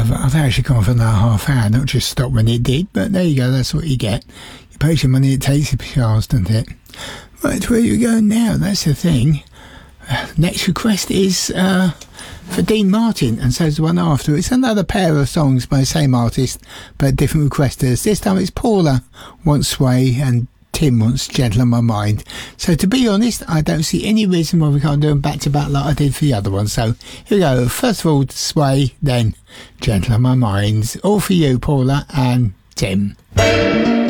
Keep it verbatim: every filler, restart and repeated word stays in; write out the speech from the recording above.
I've, I've actually gone for another half hour, not just stop when it did, but there you go, that's what you get. You pay your money, it takes you past, doesn't it? Right, where you go now, that's the thing. Uh, next request is uh, for Dean Martin, and so's the one after. It's another pair of songs by the same artist, but different requesters. This time it's Paula wants Sway, and Tim wants Gentle on My Mind. So to be honest, I don't see any reason why we can't do them back to back like I did for the other one. So here we go. First of all, Sway, then Gentle on My Mind. All for you, Paula and Tim.